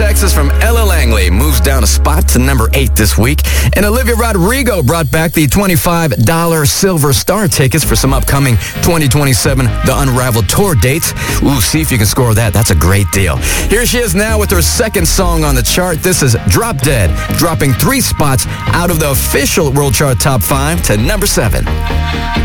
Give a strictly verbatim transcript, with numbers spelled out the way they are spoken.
Texas from Ella Langley moves down a spot to number eight this week. And Olivia Rodrigo brought back the twenty-five dollars Silver Star tickets for some upcoming twenty twenty-seven The Unraveled tour dates. Ooh, see if you can score that. That's a great deal. Here she is now with her second song on the chart. This is Drop Dead, dropping three spots out of the official World Chart Top five to number seven.